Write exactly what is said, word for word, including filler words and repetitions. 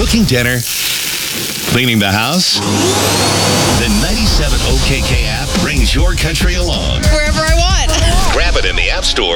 cooking dinner, cleaning the house? The ninety-seven O K K app brings your country along. Wherever I want. Grab it in the App Store.